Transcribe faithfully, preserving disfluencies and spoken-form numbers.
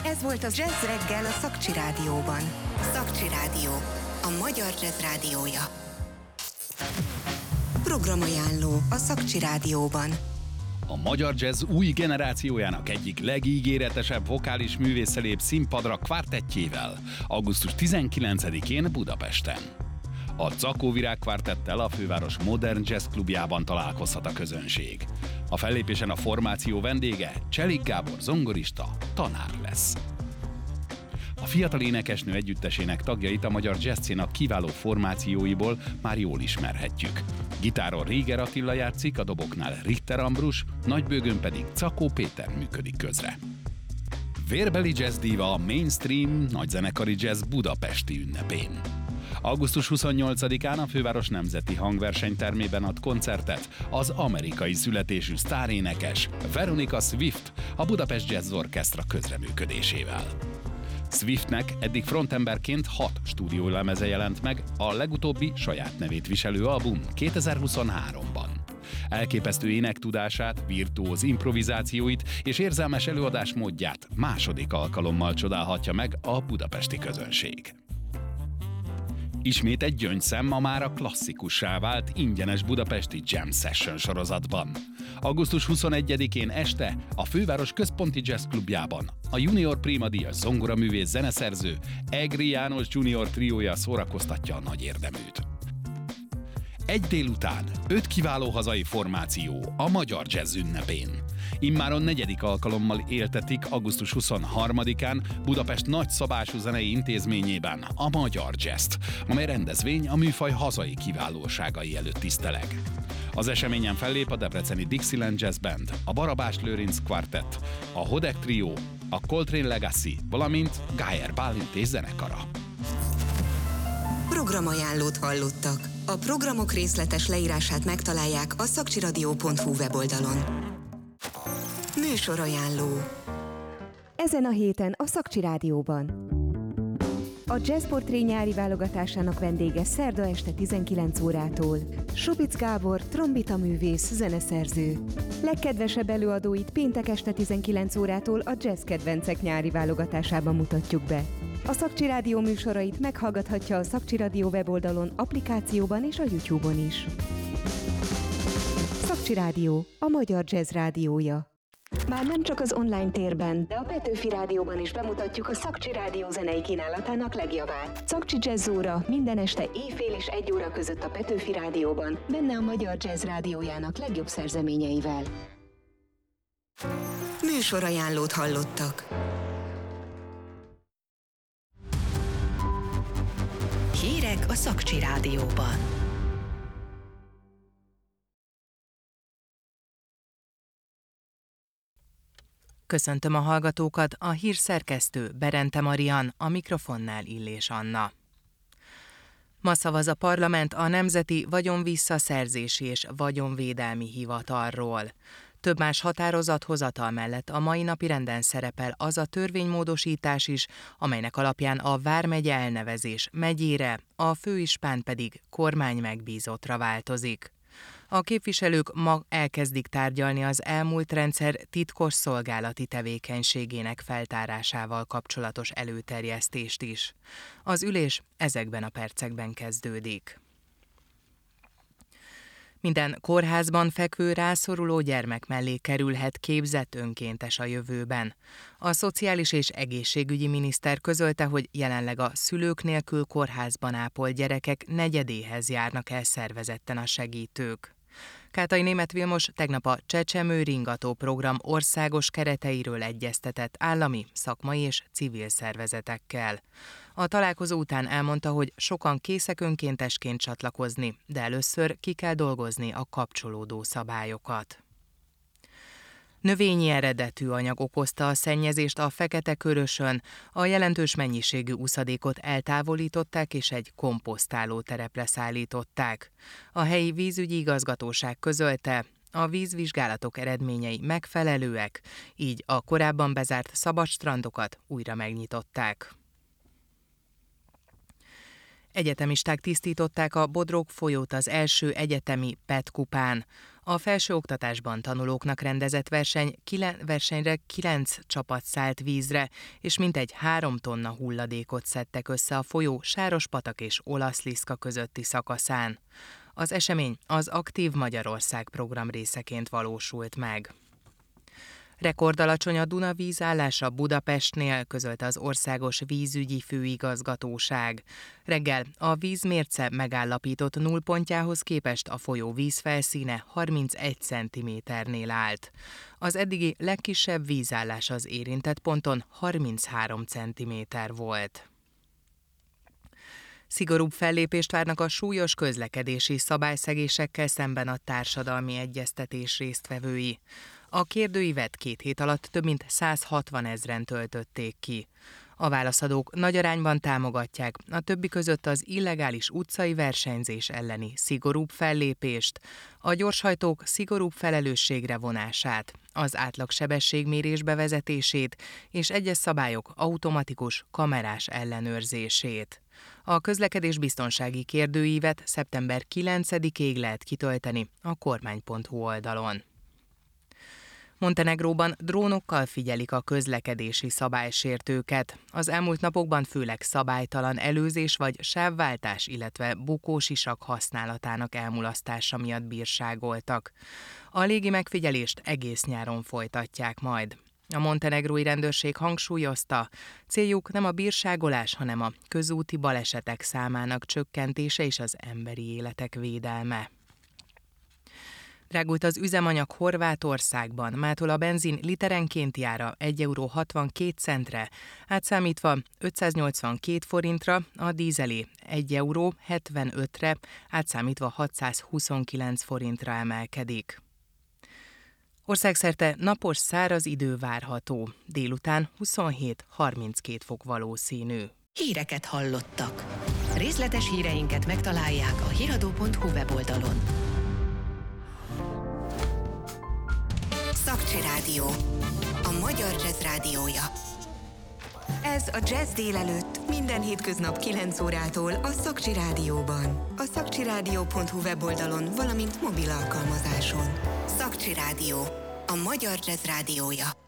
Ez volt az Jazz Reggel a Szakcsi Rádióban. Szakcsi Rádió, a magyar jazz rádiója. Programajánló a Szakcsi Rádióban. A magyar jazz új generációjának egyik legígéretesebb vokális művésze lép színpadra kvártettjével, augusztus tizenkilencedikén Budapesten. A Zakó Virág kvártettel a főváros Modern Jazz klubjában találkozhat a közönség. A fellépésen a formáció vendége Cselik Gábor zongorista, tanár lesz. A fiatal énekesnő együttesének tagjait a magyar jazzszínak kiváló formációiból már jól ismerhetjük. Gitáron Réger Attila játszik, a doboknál Richter Ambrus, nagybőgőn pedig Zakó Péter működik közre. Vérbeli jazzdíva a mainstream nagyzenekari jazz budapesti ünnepén. augusztus huszonnyolcadikán a főváros nemzeti hangversenytermében ad koncertet az amerikai születésű sztárénekes Veronica Swift a Budapest Jazz Orchestra közreműködésével. Swiftnek eddig frontemberként hat stúdiólemeze jelent meg, a legutóbbi saját nevét viselő album kétezer-huszonháromban. Elképesztő énektudását, virtuóz improvizációit és érzelmes előadásmódját második alkalommal csodálhatja meg a budapesti közönség. Ismét egy gyöngyszem a mára klasszikussá vált ingyenes budapesti Jam Session sorozatban. augusztus huszonegyedikén este a főváros központi jazz klubjában a Junior Prima díjas zongoraművész zeneszerző Egri János Junior triója szórakoztatja a nagy érdeműt. Egy délután öt kiváló hazai formáció a magyar jazz ünnepén. Immáron negyedik alkalommal éltetik augusztus huszonharmadikán Budapest nagyszabású zenei intézményében a magyar jazzt, amely rendezvény a műfaj hazai kiválóságai előtt tiszteleg. Az eseményen fellép a debreceni Dixieland Jazz Band, a Barabás Lőrinc Quartet, a Hodek Trio, a Coltrane Legacy, valamint Gájer Bálint és zenekara. Programajánlót hallottak. A programok részletes leírását megtalálják a szakcsiradio pont hu weboldalon. Műsorajánló. Ezen a héten a Szakcsi Rádióban. A Jazz Portré nyári válogatásának vendége szerda este tizenkilenc órától Subic Gábor, trombita művész, zeneszerző. Legkedvesebb előadóit péntek este tizenkilenc órától a Jazz Kedvencek nyári válogatásában mutatjuk be. A Szakcsi Rádió műsorait meghallgathatja a Szakcsi Rádió weboldalon, applikációban és a YouTube-on is. Szakcsi Rádió, a magyar jazz rádiója. Már nem csak az online térben, de a Petőfi Rádióban is bemutatjuk a Szakcsi Rádió zenei kínálatának legjavát. Szakcsi Jazz óra minden este éjfél és egy óra között a Petőfi Rádióban, benne a magyar jazz rádiójának legjobb szerzeményeivel. Műsorajánlót hallottak. Hírek a Szakcsi Rádióban. Köszöntöm a hallgatókat, a hírszerkesztő Berente Marian, a mikrofonnál Illés Anna. Ma szavaz a parlament a Nemzeti Vagyonvisszaszerzési és Vagyonvédelmi Hivatalról. Több más határozathozatal mellett a mai napirenden szerepel az a törvénymódosítás is, amelynek alapján a vármegye elnevezés megyére, a főispán pedig kormány megbízottra változik. A képviselők ma elkezdik tárgyalni az elmúlt rendszer titkos szolgálati tevékenységének feltárásával kapcsolatos előterjesztést is. Az ülés ezekben a percekben kezdődik. Minden kórházban fekvő rászoruló gyermek mellé kerülhet képzett önkéntes a jövőben. A Szociális és Egészségügyi Miniszter közölte, hogy jelenleg a szülők nélkül kórházban ápolt gyerekek negyedéhez járnak el szervezetten a segítők. Kátai Németh Vilmos tegnap a Csecsemő Ringató program országos kereteiről egyeztetett állami, szakmai és civil szervezetekkel. A találkozó után elmondta, hogy sokan készek önkéntesként csatlakozni, de először ki kell dolgozni a kapcsolódó szabályokat. Növényi eredetű anyag okozta a szennyezést a Fekete-Körösön, a jelentős mennyiségű uszadékot eltávolították és egy komposztáló terepre szállították. A helyi vízügyi igazgatóság közölte, a vízvizsgálatok eredményei megfelelőek, így a korábban bezárt szabadstrandokat újra megnyitották. Egyetemisták tisztították a Bodrog folyót az első egyetemi pé é té kupán. A felsőoktatásban tanulóknak rendezett verseny, kilen, versenyre kilenc csapat szállt vízre, és mintegy három tonna hulladékot szedtek össze a folyó Sárospatak és Olaszliszka közötti szakaszán. Az esemény az Aktív Magyarország program részeként valósult meg. Rekordalacsony a Duna vízállása Budapestnél, közölte az Országos Vízügyi Főigazgatóság. Reggel a vízmérce megállapított nullpontjához képest a folyó vízfelszíne harmincegy centiméternél állt. Az eddigi legkisebb vízállás az érintett ponton harminchárom centiméter volt. Szigorúbb fellépést várnak a súlyos közlekedési szabályszegésekkel szemben a társadalmi egyeztetés résztvevői. A kérdőívet két hét alatt több mint száz hatvan ezren töltötték ki. A válaszadók nagy arányban támogatják a többi között az illegális utcai versenyzés elleni szigorúbb fellépést, a gyorshajtók szigorúbb felelősségre vonását, az átlag sebességmérés bevezetését és egyes szabályok automatikus kamerás ellenőrzését. A közlekedésbiztonsági kérdőívet szeptember kilencedikéig lehet kitölteni a kormány pont hu oldalon. Montenegróban drónokkal figyelik a közlekedési szabálysértőket. Az elmúlt napokban főleg szabálytalan előzés vagy sávváltás, illetve bukósisak használatának elmulasztása miatt bírságoltak. A légi megfigyelést egész nyáron folytatják majd. A montenegrói rendőrség hangsúlyozta, céljuk nem a bírságolás, hanem a közúti balesetek számának csökkentése és az emberi életek védelme. Drágult az üzemanyag Horvátországban, mától a benzin literenkénti ára egy euró hatvankét centre, átszámítva ötszáznyolcvankét forintra, a dízelé egy euró hetvenötre, átszámítva hatszázhuszonkilenc forintra emelkedik. Országszerte napos száraz idő várható, délután huszonhét harminckét fok valószínű. Híreket hallottak. Részletes híreinket megtalálják a híradó pont hu weboldalon. Szakcsi Rádió, a magyar jazz rádiója. Ez a Jazz délelőtt minden hétköznap kilenc órától a Szakcsi Rádióban. A szakcsi rádió pont hu weboldalon, valamint mobil alkalmazáson. Szakcsi Rádió, a magyar jazz rádiója.